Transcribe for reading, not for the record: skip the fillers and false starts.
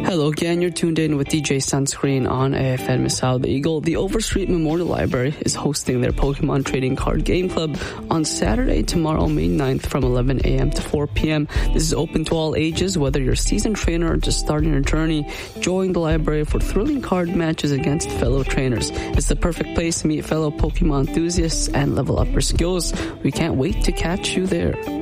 Hello again, you're tuned in with DJ Sunscreen on AFN Misal the Eagle. The Overstreet Memorial Library is hosting their Pokemon Trading Card Game Club on Saturday, tomorrow, May 9th from 11 a.m. to 4 p.m. This is open to all ages, whether you're a seasoned trainer or just starting your journey. Join the library for thrilling card matches against fellow trainers. It's the perfect place to meet fellow Pokemon enthusiasts and level up your skills. We can't wait to catch you there.